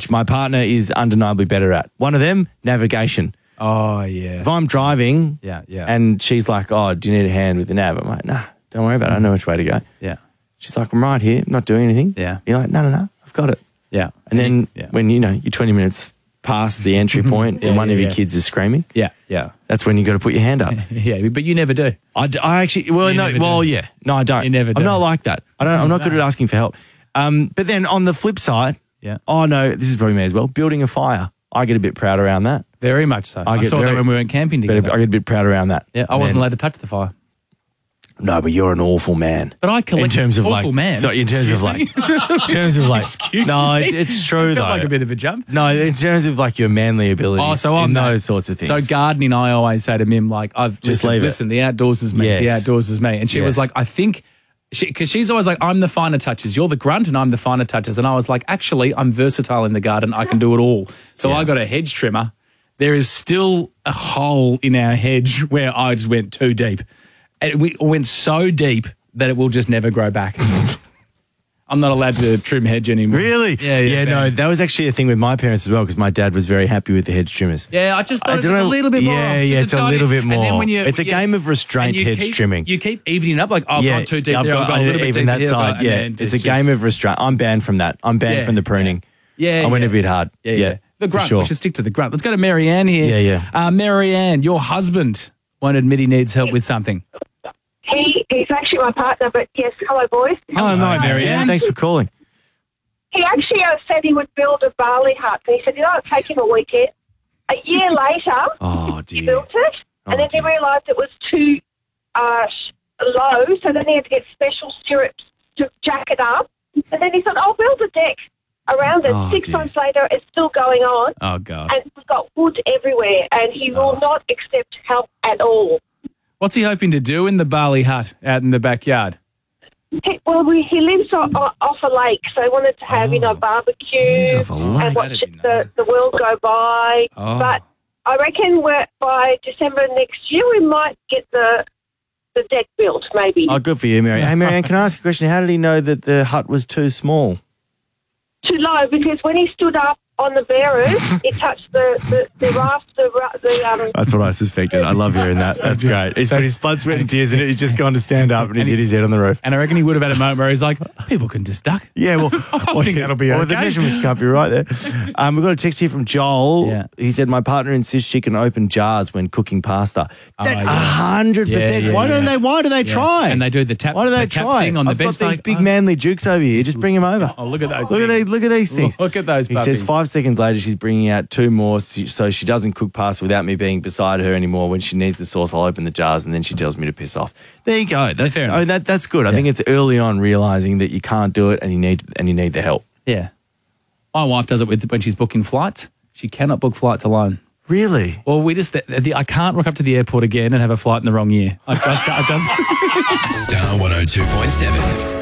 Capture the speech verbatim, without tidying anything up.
which my partner is undeniably better at. One of them, navigation. Oh, yeah. If I'm driving Yeah, yeah. and she's like, oh, do you need a hand with the nav? I'm like, nah, don't worry about it. I know which way to go. Yeah. She's like, I'm right here. I'm not doing anything. Yeah. You're like, no, no, no, I've got it. Yeah. And then yeah. when, you know, you're twenty minutes past the entry point Yeah, and one yeah, of your yeah. kids is screaming, Yeah, yeah. that's when you got to put your hand up. Yeah, but you never do. I, d- I actually, well, You no, never well, do. yeah. No, I don't. You never I'm do. not like that. I don't, I'm not good No. at asking for help. Um, but then on the flip side, Yeah. oh no, this is probably me as well, building a fire. I get a bit proud around that. Very much so. I, get saw very- that when we went camping But together. I get a bit proud around that. yeah, I wasn't allowed to touch the fire. No, but you're an awful man. But I collect in terms of awful like, man. So in terms Excuse of like, me? in terms of like, Excuse no, me? it, it's true I though. felt like a bit of a jump. No, in terms of like your manly abilities. Oh, so I'm in that. those sorts of things. So gardening, I always say to Mim, like, I've Just listen, leave it. listen, the outdoors is me. Yes. The outdoors is me. And she was Yes. like, I think, because she's always like, I'm the finer touches. You're the grunt and I'm the finer touches. And I was like, actually, I'm versatile in the garden. I can do it all. So Yeah. I got a hedge trimmer. There is still a hole in our hedge where I just went too deep. And we went so deep that it will just never grow back. I'm not allowed to trim hedge anymore. Really? Yeah, yeah. no, man. that was actually a thing with my parents as well because my dad was very happy with the hedge trimmers. Yeah, I just thought I it was don't just a know- little bit more. yeah, off, yeah, just it's a tiny- little bit and then more. when you- It's a you- game of restraint, and you hedge keep- trimming. You keep evening up, like, oh, I've yeah, gone too deep I've there, I've got- gone a little bit even deeper that here, side. and Yeah, then it's a just- game of restraint. I'm banned from that. I'm banned Yeah, from the pruning. Yeah, I went yeah. a bit hard. Yeah, yeah. The for grunt. sure. We should stick to the grunt. Let's go to Marianne here. Yeah, yeah. Uh, Marianne, your husband won't admit he needs help with something. He he's actually my partner, but yes, hello boys. Oh, no, Marianne. Marianne. Thanks for calling. He actually uh, said he would build a barley hut. And he said, you know, it'll take him a weekend. A year later, Oh, he dear. built it, Oh, and then dear. he realised it was too uh, sh- low, so then he had to get special stirrups to jack it up. And then he said, I'll build a deck around it. Oh, Six dear. months later, it's still going on, Oh, God. and we've got wood everywhere, and he Oh. will not accept help at all. What's he hoping to do in the barley hut out in the backyard? He, well, we, he lives o- o- off a lake, so he wanted to have, you know, barbecue Lives off a lake. and watch That'd be the, nice. the world go by. Oh. But I reckon we're, by December next year, we might get the the deck built, maybe. Oh, good for you, Marianne. Hey, Marianne, can I ask you a question? How did he know that the hut was too small? Too low, because when he stood up on the bearers, it touched the, the, the raft, the, ra- the um, That's what I suspected. I love hearing that. That's great. He's put his blood, sweat and tears in it. He's just gone to stand up and he's hit his head on the roof. And I reckon he would have had a moment where he's like, people can just duck. Yeah, well, I think that'll be well, the okay. measurements can't be right there. Um, we've got a text here from Joel. Yeah. He said, my partner insists she can open jars when cooking pasta. That yeah. a hundred percent. Yeah, yeah, Why don't yeah. they? Why do they try? And they do the tap, Why do they the tap try? thing on the I've bench. got these like, big oh, manly jukes over here. Just bring them over. Oh, look at those Look at things. these. Look at these things. Look at those He puppies. says five seconds later she's bringing out two more, so she doesn't cook pasta without me being beside her anymore. When she needs the sauce, I'll open the jars and then she tells me to piss off. There you go. That's, fair oh, enough. that, that's good. I think it's early on realizing that you can't do it and you need and you need the help. Yeah. My wife does it with when she's booking flights. She cannot book flights alone. Really? Well, we just, the, the, I can't rock up to the airport again and have a flight in the wrong year. I just, I just. Star one oh two point seven.